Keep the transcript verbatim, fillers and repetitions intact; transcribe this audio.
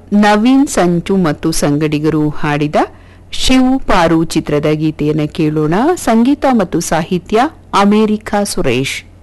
ನವೀನ್ ಸಂಚು ಮತ್ತು ಸಂಗಡಿಗರು ಹಾಡಿದ ಶಿವು ಪಾರು ಚಿತ್ರದ ಗೀತೆಯನ್ನು ಕೇಳೋಣ. ಸಂಗೀತ ಮತ್ತು ಸಾಹಿತ್ಯ ಅಮೆರಿಕಾ ಸುರೇಶ್.